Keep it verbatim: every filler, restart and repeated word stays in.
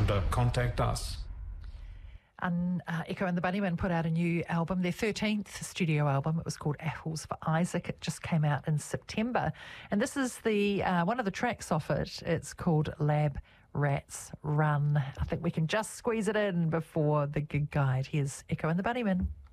uh, contact us. And uh, Echo and the Bunnymen put out a new album, their thirteenth studio album. It was called Apples for Isaac. It just came out in September. And this is the uh, one of the tracks off it. It's called Lab Rats Run. I think we can just squeeze it in before the gig guide. Here's Echo and the Bunnymen.